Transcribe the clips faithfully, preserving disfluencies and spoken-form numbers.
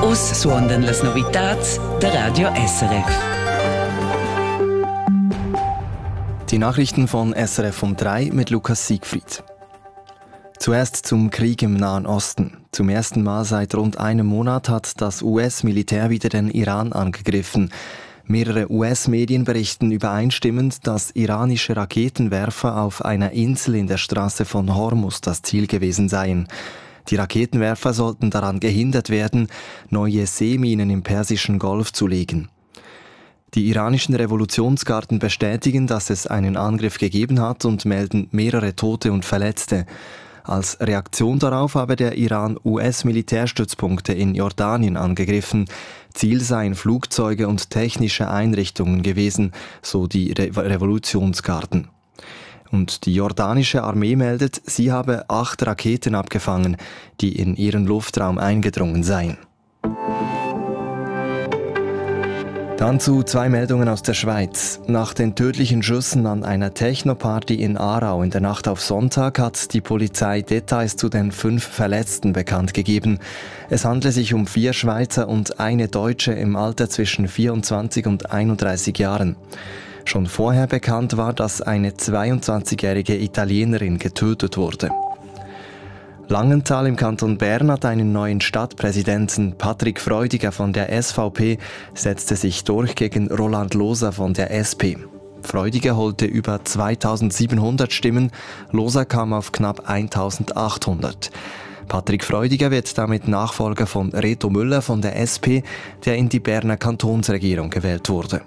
Vus suondan las novitats der Radio S R F. Die Nachrichten von S R F um drei mit Lukas Siegfried. Zuerst zum Krieg im Nahen Osten. Zum ersten Mal seit rund einem Monat hat das U S-Militär wieder den Iran angegriffen. Mehrere U S-Medien berichten übereinstimmend, dass iranische Raketenwerfer auf einer Insel in der Straße von Hormuz das Ziel gewesen seien. Die Raketenwerfer sollten daran gehindert werden, neue Seeminen im Persischen Golf zu legen. Die iranischen Revolutionsgarden bestätigen, dass es einen Angriff gegeben hat und melden mehrere Tote und Verletzte. Als Reaktion darauf habe der Iran U S-Militärstützpunkte in Jordanien angegriffen. Ziel seien Flugzeuge und technische Einrichtungen gewesen, so die Re- Revolutionsgarden. Und die jordanische Armee meldet, sie habe acht Raketen abgefangen, die in ihren Luftraum eingedrungen seien. Dann zu zwei Meldungen aus der Schweiz. Nach den tödlichen Schüssen an einer Techno-Party in Aarau in der Nacht auf Sonntag hat die Polizei Details zu den fünf Verletzten bekannt gegeben. Es handle sich um vier Schweizer und eine Deutsche im Alter zwischen vierundzwanzig und einunddreißig Jahren. Schon vorher bekannt war, dass eine zweiundzwanzigjährige Italienerin getötet wurde. Langenthal im Kanton Bern hat einen neuen Stadtpräsidenten. Patrick Freudiger von der S V P setzte sich durch gegen Roland Loser von der S P. Freudiger holte über zweitausendsiebenhundert Stimmen, Loser kam auf knapp eintausendachthundert. Patrick Freudiger wird damit Nachfolger von Reto Müller von der S P, der in die Berner Kantonsregierung gewählt wurde.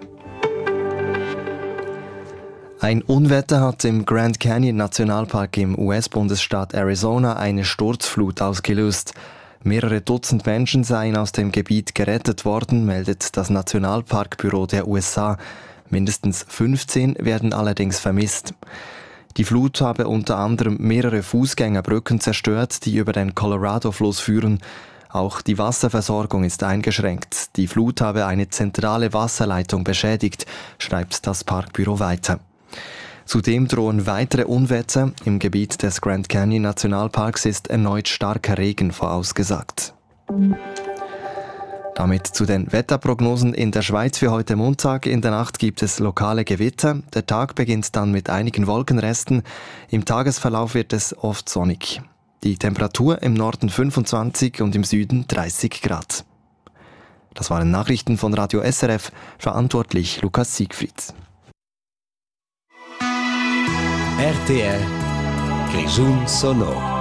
Ein Unwetter hat im Grand Canyon Nationalpark im U S-Bundesstaat Arizona eine Sturzflut ausgelöst. Mehrere Dutzend Menschen seien aus dem Gebiet gerettet worden, meldet das Nationalparkbüro der U S A. Mindestens fünfzehn werden allerdings vermisst. Die Flut habe unter anderem mehrere Fußgängerbrücken zerstört, die über den Colorado-Fluss führen. Auch die Wasserversorgung ist eingeschränkt. Die Flut habe eine zentrale Wasserleitung beschädigt, schreibt das Parkbüro weiter. Zudem drohen weitere Unwetter. Im Gebiet des Grand Canyon Nationalparks ist erneut starker Regen vorausgesagt. Damit zu den Wetterprognosen in der Schweiz für heute Montag. In der Nacht gibt es lokale Gewitter. Der Tag beginnt dann mit einigen Wolkenresten. Im Tagesverlauf wird es oft sonnig. Die Temperatur im Norden fünfundzwanzig und im Süden dreißig Grad. Das waren Nachrichten von Radio S R F, verantwortlich Lukas Siegfried. R T R Grischun Sonor